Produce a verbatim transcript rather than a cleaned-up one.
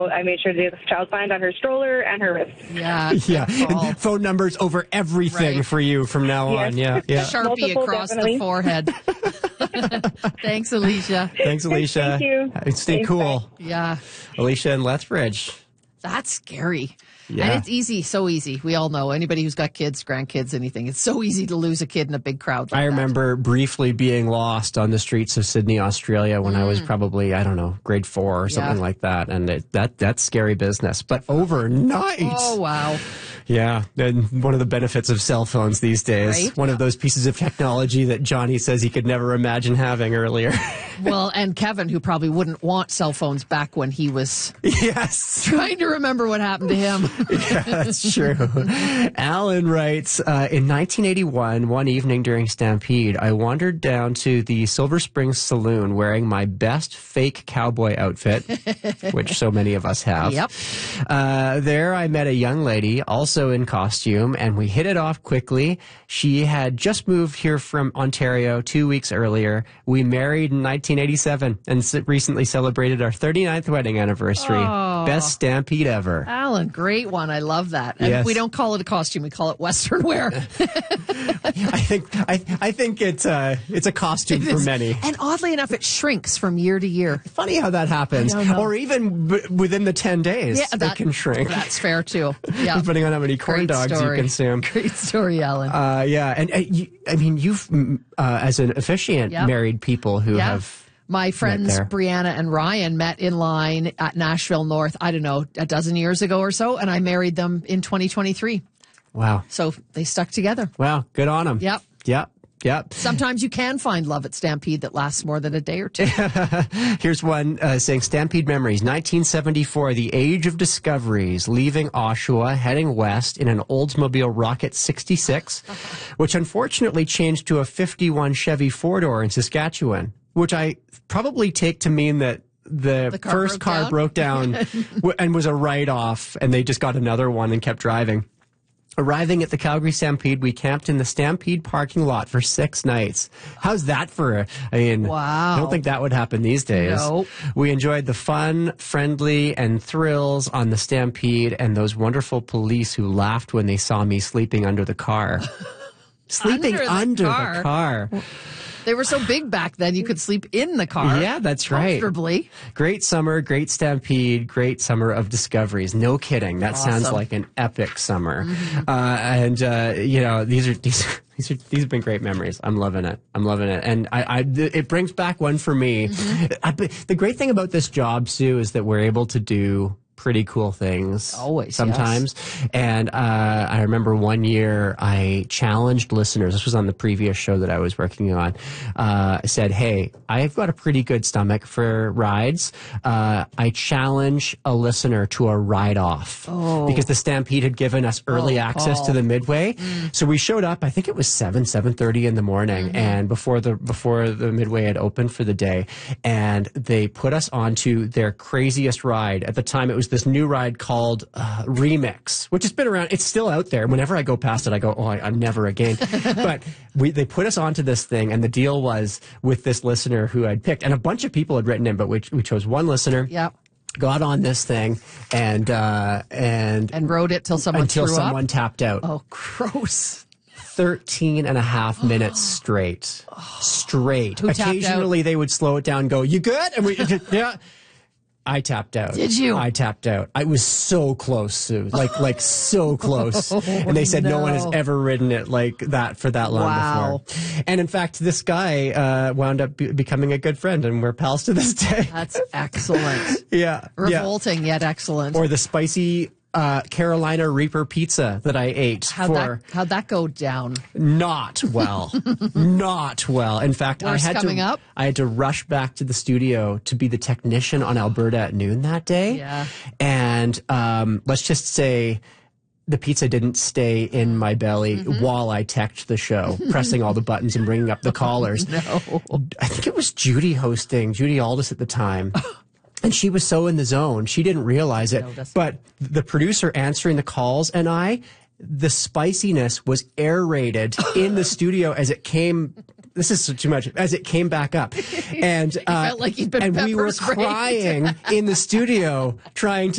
I made sure the child signed on her stroller and her wrist. Yeah. Yeah. And phone numbers over everything Right. for you from now Yes. on. Yeah. Yeah. Sharpie Multiple, across definitely. the forehead. Thanks, Alicia. Thanks, Alicia. Thank you. Stay Thanks, cool. Yeah. Alicia in Lethbridge. That's scary. Yeah. And it's easy, so easy. We all know, anybody who's got kids, grandkids, anything, it's so easy to lose a kid in a big crowd like I that. remember briefly being lost on the streets of Sydney, Australia when I was probably, I don't know, grade four or something Yeah. like that. And it, that that's scary business. But overnight. Oh, wow. Yeah. And one of the benefits of cell phones these days. Right. One of those pieces of technology that Johnny says he could never imagine having earlier. Well, and Kevin, who probably wouldn't want cell phones back when he was Yes. trying to remember what happened to him. Yeah, that's true. Alan writes, uh, in nineteen eighty-one, one evening during Stampede, I wandered down to the Silver Springs Saloon wearing my best fake cowboy outfit, which so many of us have. Yep. Uh, there I met a young lady, also in costume, and we hit it off quickly. She had just moved here from Ontario two weeks earlier. We married in nineteen eighty-seven and s- recently celebrated our thirty-ninth wedding anniversary. Oh. Best Stampede ever. Alan, great one. I love that. And Yes. we don't call it a costume, we call it Western wear. I think I, I think it's uh, it's a costume for many. And oddly enough, it shrinks from year to year. Funny how that happens, I don't know. or even b- within the ten days, Yeah, it that- can shrink, That's fair too. Yeah. depending on how many corn Great dogs story. you consume. Great story, Alan. Uh, yeah, and uh, you, I mean, you've mm, uh, as an officiant Yep. married people who Yeah. have. My friends there. Brianna and Ryan met in line at Nashville North, I don't know, a dozen years ago or so, and I married them in twenty twenty-three. Wow, So they stuck together. wow, good on them. Yep. Yep, yep. Sometimes you can find love at Stampede that lasts more than a day or two. Here's one uh, saying Stampede Memories, nineteen seventy-four, the age of discoveries, leaving Oshawa, heading west in an Oldsmobile Rocket sixty-six, which unfortunately changed to a fifty-one Chevy four-door in Saskatchewan, which I probably take to mean that the, The car first broke car down? broke down w- and was a write-off, and they just got another one and kept driving. Arriving at the Calgary Stampede, we camped in the Stampede parking lot for six nights. How's that for a, I mean, Wow. I don't think that would happen these days. No. We enjoyed the fun, friendly, and thrills on the Stampede and those wonderful police who laughed when they saw me sleeping under the car. Sleeping Under the under car? the car. They were so big back then, you could sleep in the car. Yeah, that's right. Comfortably. Great summer, great Stampede, great summer of discoveries. No kidding. That sounds Awesome. like an epic summer. Uh, and, uh, you know, these are, these, these are, these have been great memories. I'm loving it. I'm loving it. And I, I, th- it brings back one for me. I, but the great thing about this job, Sue, is that we're able to do pretty cool things. Always, sometimes. And uh, I remember one year I challenged listeners. This was on the previous show that I was working on. Uh, I said, hey, I've got a pretty good stomach for rides. Uh, I challenge a listener to a ride off. Oh. Because the Stampede had given us early Oh, access Paul. to the Midway. So we showed up, I think it was seven, seven thirty in the morning, and before the before the Midway had opened for the day, and they put us onto their craziest ride. At the time, it was this new ride called uh, Remix, which has been around. It's still out there. Whenever I go past it, I go, oh, I, I'm never again. But we they put us onto this thing, and the deal was with this listener who I'd picked, and a bunch of people had written in, but we, we chose one listener. Yep. Got on this thing, and uh, and And rode it till someone until threw someone up. tapped out. Oh, gross. thirteen and a half minutes straight. Straight. Who tapped out? Occasionally they would slow it down and go, you good? And we, yeah. I tapped out. Did you? I tapped out. I was so close, Sue. Like, like so close. And they said no. one has no. ever ridden it like that for that long Wow. before. And in fact, this guy uh, wound up be- becoming a good friend, and we're pals to this day. That's excellent. yeah. yeah. Revolting yet excellent. Or the spicy uh, Carolina Reaper pizza that I ate how'd for that, how'd that go down? not well, not well. In fact, Worse I had coming to up? I had to rush back to the studio to be the technician on Alberta at noon that day. Yeah. And um, let's just say the pizza didn't stay in my belly Mm-hmm. while I teched the show, pressing all the buttons and bringing up the callers. No. I think it was Judy hosting, Judy Aldis at the time. And she was so in the zone, she didn't realize it. Notice. But the producer answering the calls and I, the spiciness was aerated in the studio as it came. This is too much. As it came back up, and uh, felt like you'd been and we pepper were sprayed. crying in the studio trying to